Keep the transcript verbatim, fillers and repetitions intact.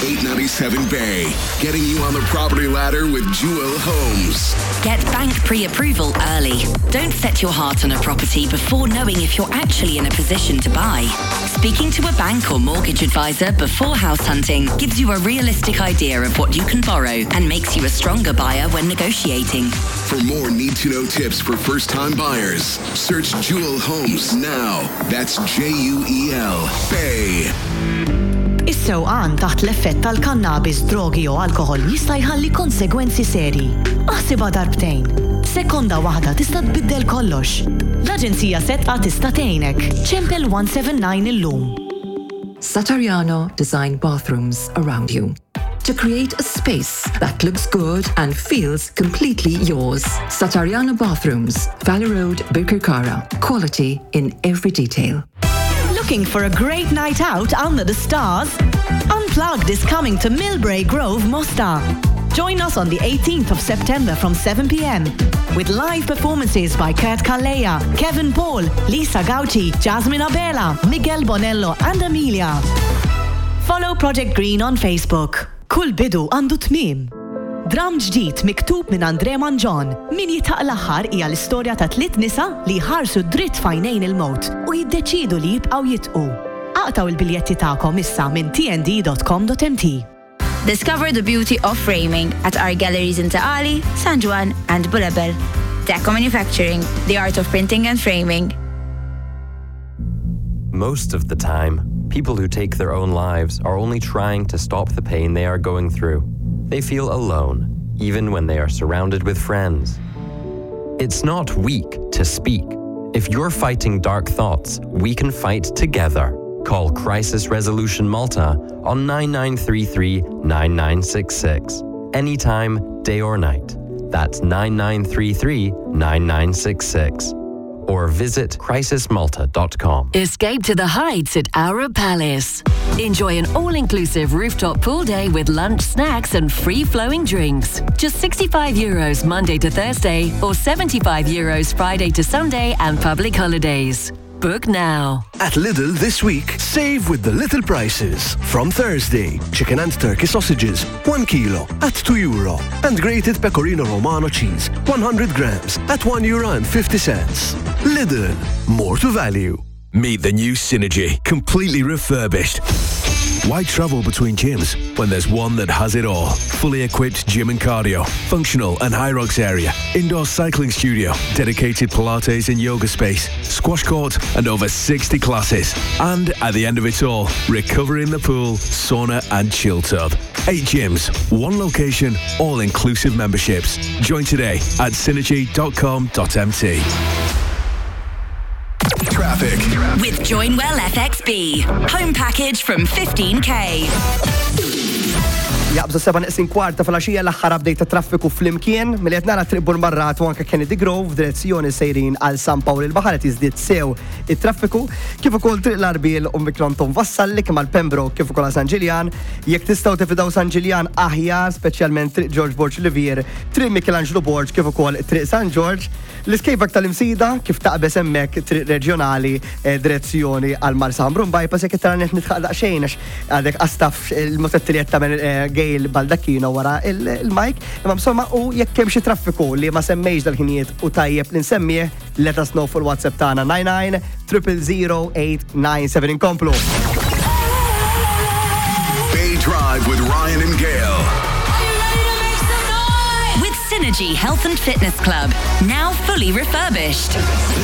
eight ninety-seven Bay, getting you on the property ladder with Jewel Homes. Get bank pre-approval early. Don't set your heart on a property before knowing if you're actually in a position to buy. Speaking to a bank or mortgage advisor before house hunting gives you a realistic idea of what you can borrow and makes you a stronger buyer when negotiating. For more need-to-know tips for first-time buyers, search Jewel Homes now. That's J U E L. Bay. Is-sewqan taħt l-effett tal-kannabis, drogi u alkohol jista' jħalli konsegwenzi serji. Aħsibha darbtejn. Sekonda waħda tista' tbiddel kollox. L-Aġenzija Settqa tista' tgħinek. Ċempel one seven nine illum. Satariano designed bathrooms around you to create a space that looks good and feels completely yours. Satariano Bathrooms, Valley Road, Birkirkara. Quality in every detail. Looking for a great night out under the stars? Unplugged is coming to Millbrae Grove, Mostar. Join us on the eighteenth of September from seven p.m. with live performances by Kurt Kalleja, Kevin Paul, Lisa Gauci, Jasmine Abela, Miguel Bonello and Amelia. Follow Project Green on Facebook. Kull bidu għandu tmiem. Dram ġdid miktub minn Andre Manjon. Min jitaq l-aħħar hija l-istorja ta' tliet nisa li ħarsu dritt fajnejn il-mowt u jiddeċidu li jibqgħu jitqu. Aqtaw il-biljetti tagħkom issa minn t n d dot com dot m t. Discover the beauty of framing at our galleries in Taali, San Juan and Bulabel. Deco Manufacturing, the art of printing and framing. Most of the time, people who take their own lives are only trying to stop the pain they are going through. They feel alone, even when they are surrounded with friends. It's not weak to speak. If you're fighting dark thoughts, we can fight together. Call Crisis Resolution Malta on nine nine three three nine nine six six. Anytime, day or night. That's nine nine three three nine nine six six. Or visit crisis malta dot com. Escape to the heights at Aura Palace. Enjoy an all-inclusive rooftop pool day with lunch, snacks and free-flowing drinks. Just sixty-five euros Monday to Thursday or seventy-five euros Friday to Sunday and public holidays. Book now. At Lidl this week, save with the little prices. From Thursday, chicken and turkey sausages, one kilo at two euro. And grated pecorino romano cheese, one hundred grams at one euro and fifty cents. Lidl, more to value. Meet the new Synergy, completely refurbished. Why travel between gyms when there's one that has it all? Fully equipped gym and cardio, functional and high rocks area, indoor cycling studio, dedicated Pilates and yoga space, squash court and over sixty classes. And at the end of it all, recovery in the pool, sauna and chill tub. Eight gyms, one location, all-inclusive memberships. Join today at synergy dot com dot m t. Traffic. With Joinwell F X B. Home package from fifteen K. Jaqbżu seba' neqsin kwarta fil-għaxija l-aħħar update ta' traffiku fl-imkien milli qed nara triq Bulmarrat u anke Kennedy Grove direzzjoni sejrin għal San Pawl il-Baħar qed jiżdied sew it-traffiku kif ukoll triq l-Arbil u Mikronton Vassalli kemm għal Pembroke kif ukoll San Ġiljan. Jekk tistgħu tifidaw San Ġiljan aħjar speċjalment triq George Borg Livier, triq Michelangelo Borg kif ukoll triq San George. L-iskejbak tal-imsida kif taqbes hemmhekk triq reġjonali direzzjoni għal Marsambrum bypass jekk tara qed nitħaq daqsxejn għax għadek qastaf il-motetti li qed tagħmel Gail Baldacchino wara il-mic, imma insomma u jekk hemm xi traffiku li ma semmejx dal-ħinijiet u tajjeb li nsemmih, let us know fuq il-WhatsApp tagħna nine nine zero zero zero eight nine seven inkomplu. Bay Drive with Ryan and Gail. With Synergy Health and Fitness Club, now fully refurbished.